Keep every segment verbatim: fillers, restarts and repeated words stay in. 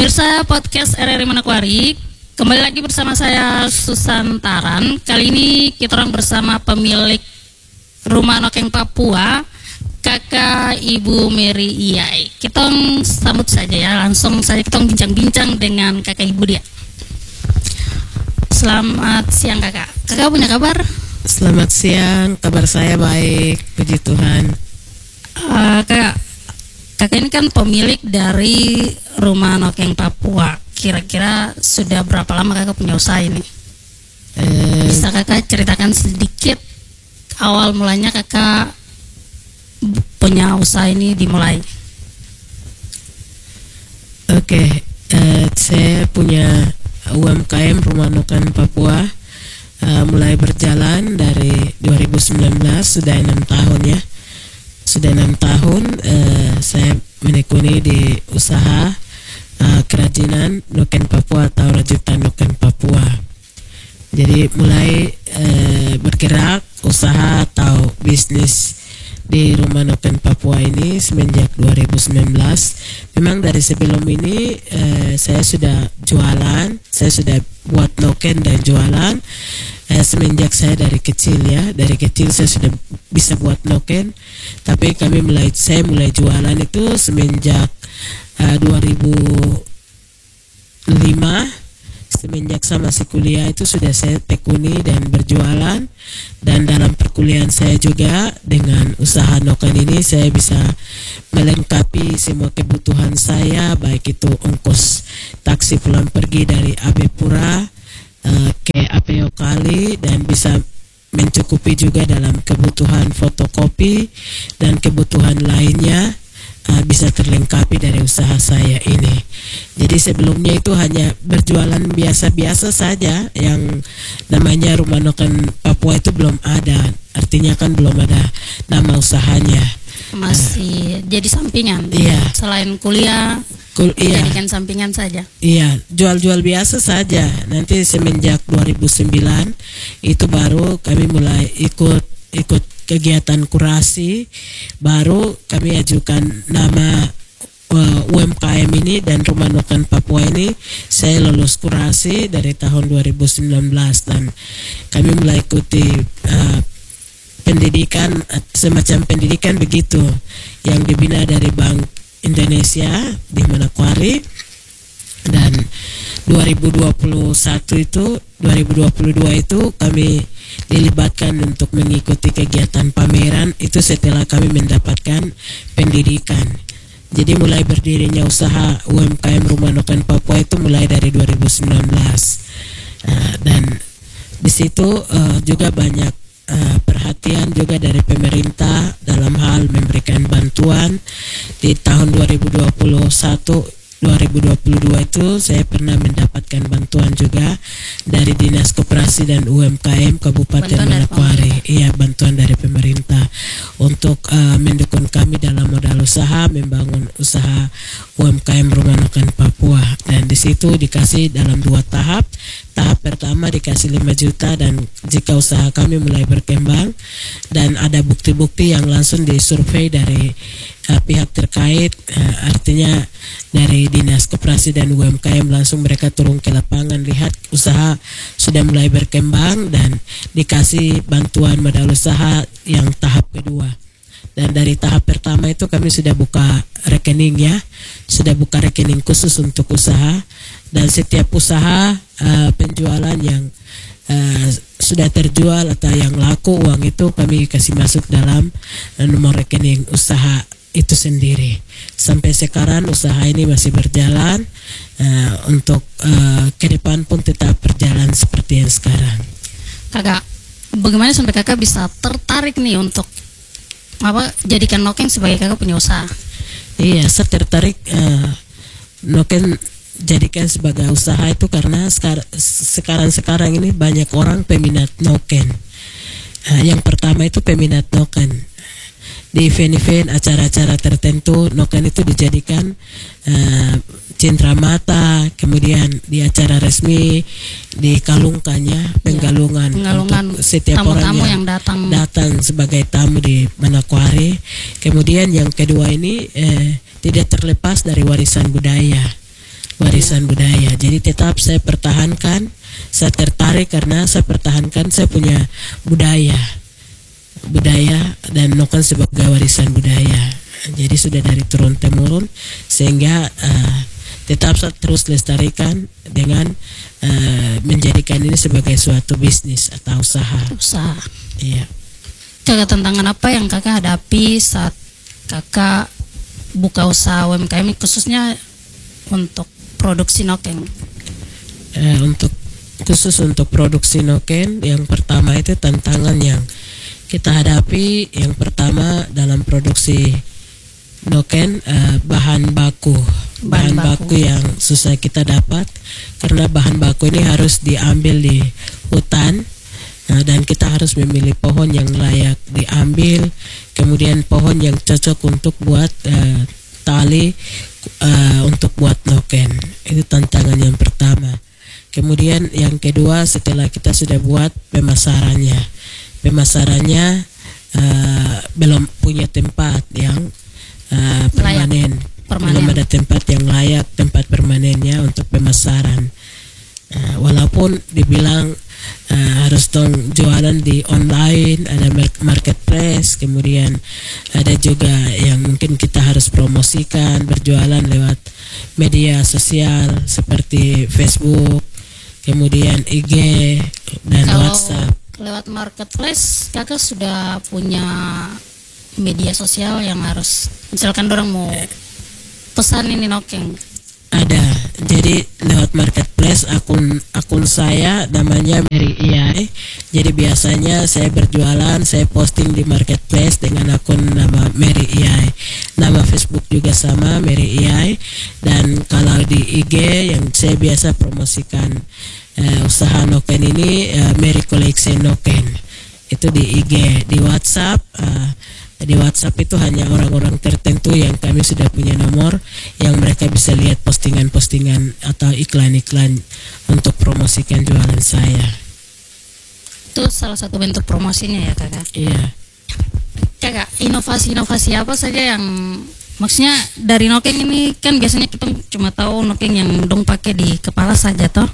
Pemirsa podcast R R I Manokwari, kembali lagi bersama saya Susan Taran. Kali ini kita orang bersama pemilik Rumah Nokeng Papua, Kakak Ibu Mary Iyai. Kita sambut saja ya, langsung saja kita bincang-bincang dengan Kakak Ibu dia. Selamat siang Kakak. Kakak punya kabar? Selamat siang, kabar saya baik, puji Tuhan. Uh, kakak, kakak ini kan pemilik dari Rumah Nokeng Papua. Kira-kira sudah berapa lama kakak punya usaha ini? Eh, Bisa kakak ceritakan sedikit awal mulanya kakak punya usaha ini dimulai? Oke, okay, eh, saya punya U M K M Rumah Nokeng Papua. Uh, mulai berjalan dari dua ribu sembilan belas, sudah enam tahun ya. Sudah enam tahun uh, saya menekuni di usaha uh, kerajinan Nokeng Papua atau rajutan Nokeng Papua. Jadi mulai uh, bergerak usaha atau bisnis di Rumah Nokeng Papua ini semenjak dua ribu sembilan belas. Memang dari sebelum ini uh, saya sudah jualan, saya sudah buat noken dan jualan. Eh, semenjak saya dari kecil ya, dari kecil saya sudah bisa buat noken. Tapi kami mulai, saya mulai jualan itu semenjak uh, dua ribu lima. Semenjak saya masih kuliah itu sudah saya tekuni dan berjualan. Dan dalam perkuliahan saya juga dengan usaha noken ini saya bisa melengkapi semua kebutuhan saya, baik itu ongkos taksi pulang pergi dari Abe Pura Uh, ke Apeo Kali, dan bisa mencukupi juga dalam kebutuhan fotokopi dan kebutuhan lainnya, uh, bisa terlengkapi dari usaha saya ini. Jadi sebelumnya itu hanya berjualan biasa-biasa saja, yang namanya Rumah Nokeng Papua itu belum ada, artinya kan belum ada nama usahanya. Masih uh, jadi sampingan. Iya. Selain kuliah, Kul iya. jadikan sampingan saja. Iya, jual-jual biasa saja. Nanti semenjak dua ribu sembilan itu baru kami mulai ikut ikut kegiatan kurasi, baru kami ajukan nama uh, U M K M ini dan Rumah Nokeng Papua ini. Saya lulus kurasi dari tahun dua ribu sembilan belas dan kami mulai ikuti uh, pendidikan, semacam pendidikan begitu yang dibina dari Bank Indonesia di Manokwari. Dan dua ribu dua puluh satu itu dua ribu dua puluh dua itu kami dilibatkan untuk mengikuti kegiatan pameran itu setelah kami mendapatkan pendidikan. Jadi mulai berdirinya usaha U M K M Rumah Nokeng Papua itu mulai dari dua ribu sembilan belas. Uh, dan di situ uh, juga banyak Uh, perhatian juga dari pemerintah dalam hal memberikan bantuan. Di tahun dua ribu dua puluh satu dua ribu dua puluh dua itu saya pernah mendapatkan bantuan juga dari Dinas Koperasi dan U M K M Kabupaten Manokwari. Iya, bantuan dari pemerintah untuk uh, mendukung kami dalam modal usaha membangun usaha U M K M Rumah Nokeng Papua. Dan di situ dikasih dalam dua tahap. Tahap pertama dikasih lima juta, dan jika usaha kami mulai berkembang dan ada bukti-bukti yang langsung disurvei dari uh, pihak terkait, uh, artinya dari Dinas Koperasi dan U M K M, langsung mereka turun ke lapangan lihat usaha sudah mulai berkembang dan dikasih bantuan modal usaha yang tahap kedua. Dan dari tahap pertama itu kami sudah buka rekening ya, sudah buka rekening khusus untuk usaha, dan setiap usaha uh, penjualan yang uh, sudah terjual atau yang laku, uang itu kami kasih masuk dalam uh, nomor rekening usaha itu sendiri. Sampai sekarang usaha ini masih berjalan, uh, untuk uh, ke depan pun tetap berjalan seperti yang sekarang. Kakak, bagaimana sampai kakak bisa tertarik nih untuk apa jadikan noken sebagai kakak punya usaha? Iya, saya tertarik uh, noken jadikan sebagai usaha itu karena sekarang-sekarang ini banyak orang peminat noken. Uh, yang pertama itu peminat noken. Di event-event, acara-acara tertentu, noken itu dijadikan uh, cendramata, kemudian di acara resmi dikalungkannya, penggalungan, ya, penggalungan untuk setiap tamu-tamu orang yang, yang datang. datang sebagai tamu di Manokwari. Kemudian yang kedua ini eh, tidak terlepas dari warisan budaya. warisan budaya. Jadi tetap saya pertahankan, saya tertarik karena saya pertahankan saya punya budaya, budaya dan noken sebagai warisan budaya. Jadi sudah dari turun temurun sehingga uh, tetap saya terus lestarikan dengan uh, menjadikan ini sebagai suatu bisnis atau usaha. Usaha. Iya. Kakak, tantangan apa yang kakak hadapi saat kakak buka usaha U M K M khususnya untuk produksi noken? Uh, untuk khusus untuk produksi noken, yang pertama itu tantangan yang kita hadapi. Yang pertama dalam produksi noken, uh, bahan baku, bahan, bahan baku. baku yang susah kita dapat karena bahan baku ini harus diambil di hutan. Nah, dan kita harus memilih pohon yang layak diambil, kemudian pohon yang cocok untuk buat uh, tali uh, untuk buat noken. Itu tantangan yang pertama. Kemudian yang kedua, setelah kita sudah buat pemasarannya, pemasarannya uh, belum punya tempat yang uh, permanen. permanen, belum ada tempat yang layak, tempat permanennya untuk pemasaran. Uh, walaupun dibilang Uh, harus dong jualan di online, ada marketplace, kemudian ada juga yang mungkin kita harus promosikan berjualan lewat media sosial seperti Facebook, kemudian I G dan Kalau WhatsApp. Lewat marketplace kakak sudah punya media sosial yang harus misalkan orang mau pesan ini noken? Ada, jadi lewat marketplace akun akun saya namanya Mary A I. Jadi biasanya saya berjualan, saya posting di marketplace dengan akun nama Mary A I. Nama Facebook juga sama, Mary A I. Dan kalau di I G yang saya biasa promosikan uh, usaha noken ini, uh, Mary Collection Noken. Itu di I G. Di WhatsApp, uh, di WhatsApp itu hanya orang-orang tertentu yang kami sudah punya nomor yang mereka bisa lihat postingan-postingan atau iklan-iklan untuk promosikan jualan saya. Itu salah satu bentuk promosinya ya kakak? Iya. Kakak, inovasi-inovasi apa saja yang maksudnya dari noken ini kan biasanya kita cuma tahu noken yang dong pakai di kepala saja toh.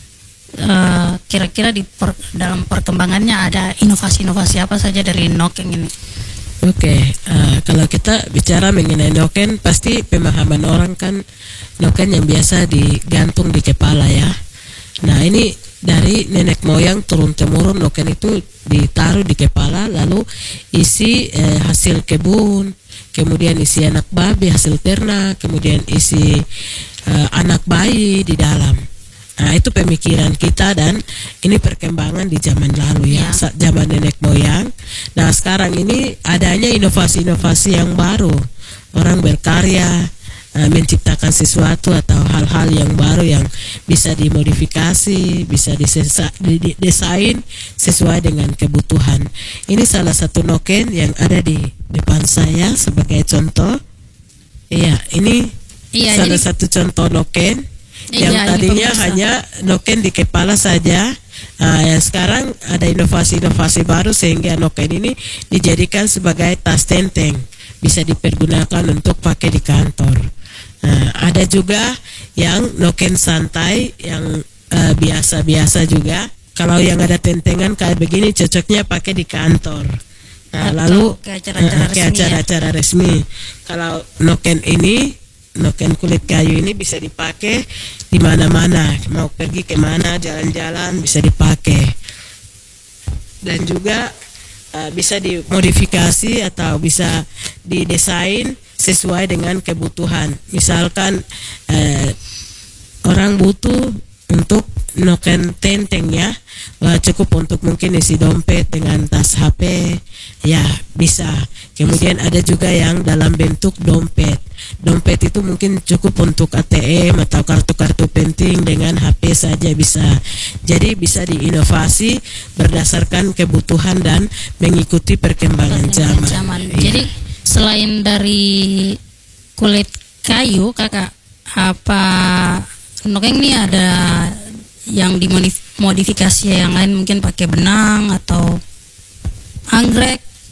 Uh, kira-kira di per, dalam perkembangannya ada inovasi-inovasi apa saja dari noken ini? Oke, okay, uh, kalau kita bicara mengenai noken, pasti pemahaman orang kan noken yang biasa digantung di kepala ya. Nah ini dari nenek moyang turun temurun noken itu ditaruh di kepala, lalu isi eh, hasil kebun, kemudian isi anak babi hasil ternak, kemudian isi eh, anak bayi di dalam. Nah itu pemikiran kita dan ini perkembangan di zaman lalu ya, ya. Zaman nenek moyang. Nah sekarang ini adanya inovasi-inovasi yang baru, orang berkarya uh, menciptakan sesuatu atau hal-hal yang baru yang bisa dimodifikasi, bisa didesain sesuai dengan kebutuhan. Ini salah satu noken yang ada di depan saya sebagai contoh. Iya, ini iya, salah jadi... satu contoh noken. Yang iya, tadinya hanya noken di kepala saja, uh, yang sekarang ada inovasi-inovasi baru sehingga noken ini dijadikan sebagai tas tenteng, bisa dipergunakan untuk pakai di kantor. Uh, ada juga yang noken santai yang uh, biasa-biasa juga. Kalau yang ada tentengan kayak begini cocoknya pakai di kantor. Nah, lalu ke acara-acara uh, resmi, acara-acara ya? resmi. Kalau noken ini noken kulit kayu ini bisa dipakai di mana-mana, mau pergi kemana, jalan-jalan bisa dipakai, dan juga uh, bisa dimodifikasi atau bisa didesain sesuai dengan kebutuhan. Misalkan uh, orang butuh untuk noken tentengnya, wah, cukup untuk mungkin isi dompet dengan tas H P, ya bisa. Kemudian ada juga yang dalam bentuk dompet. Dompet itu mungkin cukup untuk A T M atau kartu-kartu penting, dengan H P saja bisa. Jadi bisa diinovasi berdasarkan kebutuhan dan mengikuti perkembangan zaman. zaman. Ya. Jadi selain dari kulit kayu, kakak, apa noken ini ada yang dimodifikasi yang lain, mungkin pakai benang atau anggrek?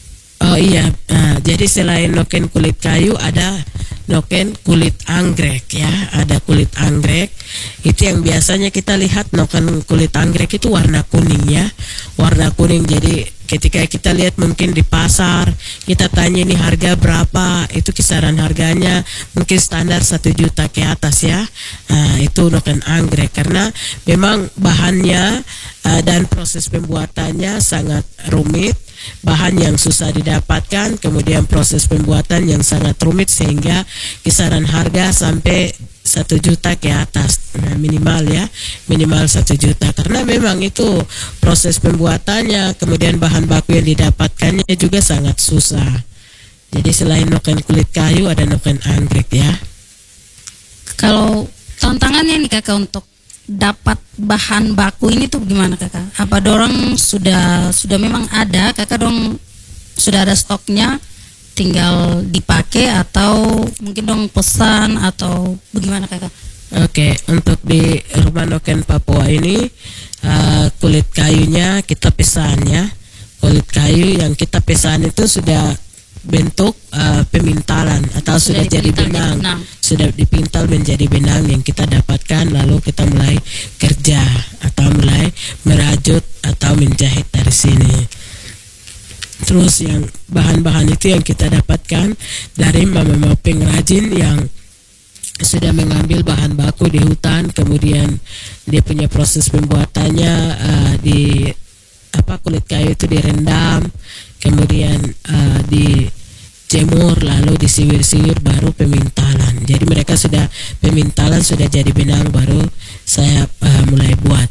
Oh iya, nah, jadi selain noken kulit kayu ada noken kulit anggrek ya, ada kulit anggrek. Itu yang biasanya kita lihat noken kulit anggrek itu warna kuning ya, warna kuning. Jadi ketika kita lihat mungkin di pasar, kita tanya ini harga berapa, itu kisaran harganya mungkin standar satu juta ke atas ya. Nah, itu noken anggrek karena memang bahannya uh, dan proses pembuatannya sangat rumit. Bahan yang susah didapatkan, kemudian proses pembuatan yang sangat rumit sehingga kisaran harga sampai satu juta ke atas, nah, minimal ya, minimal satu juta karena memang itu proses pembuatannya, kemudian bahan baku yang didapatkannya juga sangat susah. Jadi selain noken kulit kayu ada noken anggrek ya. Kalau tantangannya nih kakak untuk dapat bahan baku ini tuh gimana kakak? Apa dorong sudah sudah memang ada kakak dong sudah ada stoknya tinggal dipakai atau mungkin dong pesan atau bagaimana kakak? Oke, untuk di Rumah Noken Papua ini uh, kulit kayunya kita pesan ya. Kulit kayu yang kita pesan itu sudah bentuk uh, pemintalan atau sudah, sudah jadi benang, benang, sudah dipintal menjadi benang yang kita dapatkan, lalu kita mulai kerja atau mulai merajut atau menjahit dari sini. Terus yang bahan-bahan itu yang kita dapatkan dari mama-mama pengrajin yang sudah mengambil bahan baku di hutan, kemudian dia punya proses pembuatannya uh, di apa kulit kayu itu direndam, kemudian uh, dijemur, lalu disiwir-siwir, baru pemintalan. Jadi mereka sudah pemintalan sudah jadi benang, baru saya uh, mulai buat.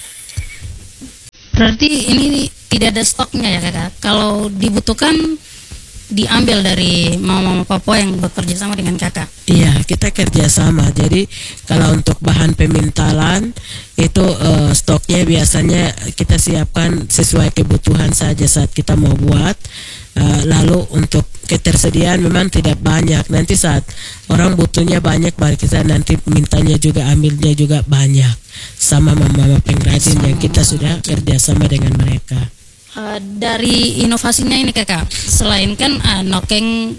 Berarti ini tidak ada stoknya ya kakak? Kalau dibutuhkan diambil dari mama-mama Papua yang bekerja sama dengan kakak? Iya, kita kerjasama. Jadi kalau untuk bahan pemintalan itu uh, stoknya biasanya kita siapkan sesuai kebutuhan saja saat kita mau buat. Uh, lalu untuk ketersediaan memang tidak banyak. Nanti saat orang butuhnya banyak, baru kita nanti mintanya juga, ambilnya juga banyak. Sama mama-mama pengrajin yang kita sudah kerjasama dengan mereka. Uh, dari inovasinya ini kakak, selain kan uh, nokeng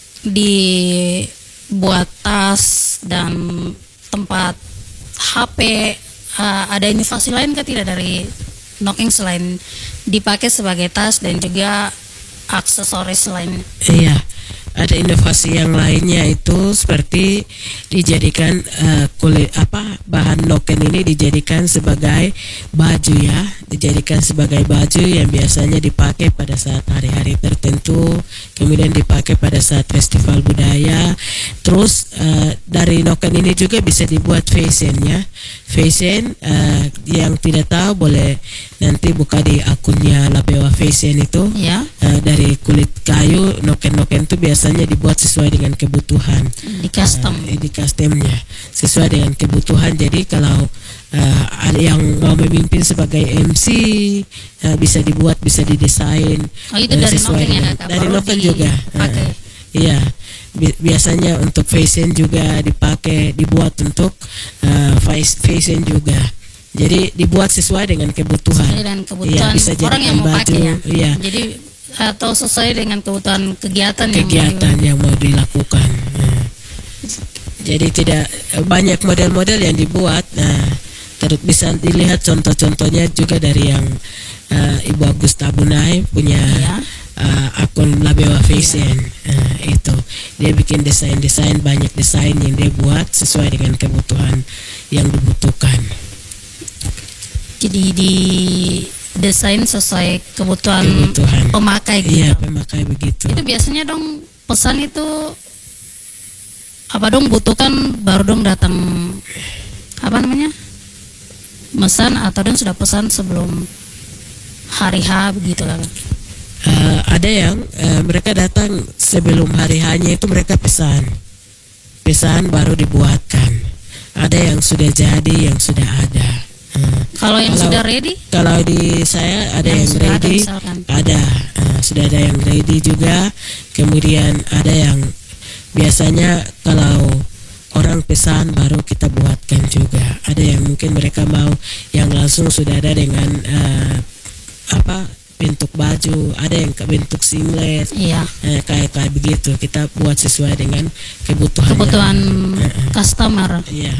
dibuat tas dan tempat H P, uh, ada inovasi lain kah tidak dari nokeng selain dipakai sebagai tas dan juga aksesoris lainnya? Iya, ada inovasi yang lainnya itu seperti dijadikan uh, kulit apa bahan noken ini dijadikan sebagai baju ya, dijadikan sebagai baju yang biasanya dipakai pada saat hari-hari tertentu, kemudian dipakai pada saat festival budaya. Terus uh, dari noken ini juga bisa dibuat fashion ya, fashion. Uh, yang tidak tahu boleh nanti buka di akunnya Labewa Fashion itu ya. Uh, dari kulit kayu noken-noken itu biasanya dibuat sesuai dengan kebutuhan, di custom, uh, di customnya sesuai dengan kebutuhan. Jadi kalau uh, ada yang mau memimpin sebagai M C uh, bisa dibuat, bisa didesain. Oh, itu uh, dari sesuai noken dengan, ya, dari noken juga. Uh, iya, bi biasanya untuk fashion juga dipakai, dibuat untuk uh, fashion juga. Jadi dibuat sesuai dengan kebutuhan. Sesuai dengan kebutuhan ya, bisa orang yang mau baju, pakai ya. Iya. Jadi atau sesuai dengan kebutuhan kegiatan, kegiatan yang, yang mau dilakukan. Nah, jadi tidak banyak model-model yang dibuat. Nah, terus bisa dilihat contoh-contohnya juga dari yang uh, Ibu Agusta Bunai punya ya. uh, akun Labewa Fashion. Ya. Uh, itu dia bikin desain-desain, banyak desain yang dia buat sesuai dengan kebutuhan yang dibutuhkan. Jadi di desain sesuai kebutuhan, kebutuhan. pemakai gitu. Iya, pemakai begitu. Itu biasanya dong pesan itu apa dong butuhkan baru dong datang apa namanya? Mesan atau dong sudah pesan sebelum hari H begitu kan? Uh, ada yang uh, mereka datang sebelum hari H-nya itu mereka pesan. Pesan baru dibuatkan. Ada yang sudah jadi, yang sudah ada. Uh, kalau yang kalau, sudah ready? Kalau di saya ada yang, yang ready, ada, ada uh, sudah ada yang ready juga. Kemudian ada yang biasanya kalau orang pesan baru kita buatkan juga. Ada yang mungkin mereka mau yang langsung sudah ada dengan uh, apa bentuk baju, ada yang ke bentuk singlet, Iya. eh, kayak kayak begitu. Kita buat sesuai dengan kebutuhan. Kebutuhan customer. Iya.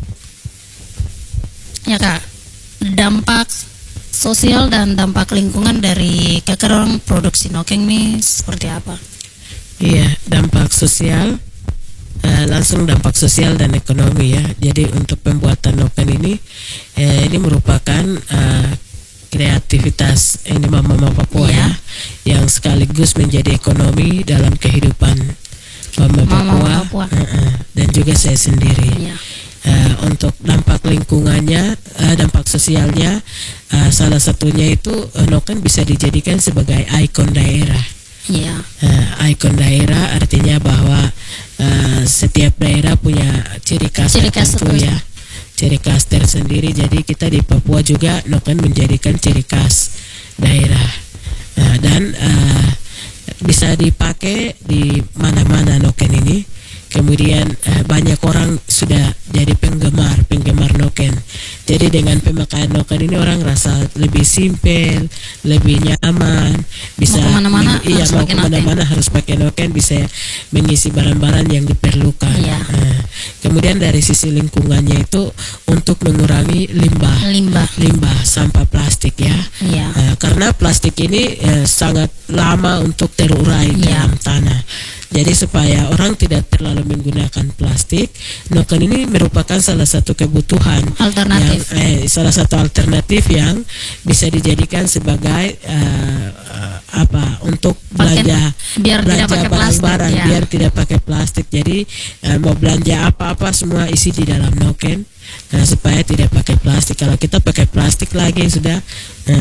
Ya Kak, dampak sosial dan dampak lingkungan dari kakak orang produksi nokeng ini seperti apa? Iya, dampak sosial, eh, langsung dampak sosial dan ekonomi ya. Jadi untuk pembuatan noken ini, eh, ini merupakan eh, kreativitas ini mama-mama Papua Iya. ya, yang sekaligus menjadi ekonomi dalam kehidupan mama Mama Papua, Papua. eh, eh, dan juga saya sendiri. Iya. Eh, untuk dampak lingkungannya, eh, dampak sosialnya, eh, salah satunya itu eh, noken bisa dijadikan sebagai ikon daerah. Iya. Uh, ikon daerah artinya bahwa uh, setiap daerah punya ciri khas Ciri khas tertentu tertentu. ya, ciri khas tersendiri. Jadi kita di Papua juga noken menjadikan ciri khas daerah. Nah, dan uh, bisa dipakai di mana-mana noken ini. Kemudian uh, banyak orang sudah jadi penggemar penggemar noken. Jadi dengan pemakaian noken ini orang rasa lebih simpel, lebih nyaman, bisa Mau kemana-mana meng- iya harus mau pakai kemana-mana harus pakai noken, bisa mengisi barang-barang yang diperlukan. Iya. Nah, kemudian dari sisi lingkungannya itu untuk mengurangi limbah Limbah. limbah sampah plastik ya. Iya. Eh, karena plastik ini eh, sangat lama untuk terurai Iya. dalam tanah. Jadi supaya orang tidak terlalu menggunakan plastik, noken ini merupakan salah satu kebutuhan Alternatif. yang, eh, salah satu alternatif yang bisa dijadikan sebagai eh, eh, apa untuk Pakai- belanja biar tidak belanja pakai plastik, barang-barang ya. biar tidak pakai plastik. Jadi eh, mau belanja apa-apa semua isi di dalam noken, nah, supaya tidak pakai plastik. Kalau kita pakai plastik lagi sudah